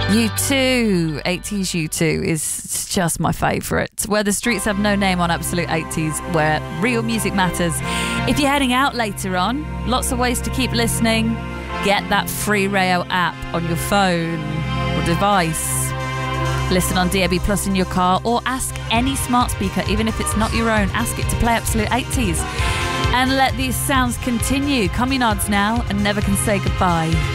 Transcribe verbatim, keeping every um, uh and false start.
U two, eighties U two is just my favourite. Where the Streets Have No Name on Absolute eighties, where real music matters. If you're heading out later on, lots of ways to keep listening. Get that free Rayo app on your phone or device. Listen on D A B Plus in your car, or ask any smart speaker, even if it's not your own, ask it to play Absolute eighties. And let these sounds continue. Communards now, and Never Can Say Goodbye.